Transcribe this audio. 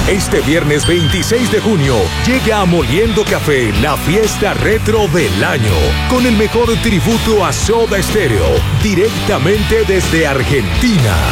Este viernes 26 de junio llega a Moliendo Café la fiesta retro del año, con el mejor tributo a Soda Stereo, directamente desde Argentina.